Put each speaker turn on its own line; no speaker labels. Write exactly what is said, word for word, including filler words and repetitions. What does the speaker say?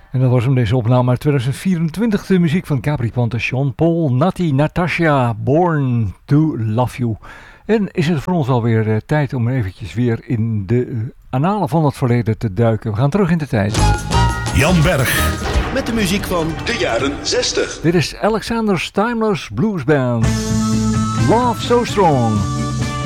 En dat was hem, deze opname uit twintig vierentwintig. De muziek van Capri Ponte, Sean Paul, Natti, Natasha, Born to Love You. En is het voor ons alweer uh, tijd om eventjes weer in de uh, annalen van het verleden te duiken. We gaan terug in de tijd.
Jan Berg. Met de muziek van de jaren zestig.
Dit is Alexander Timeless Blues Band. Love So Strong.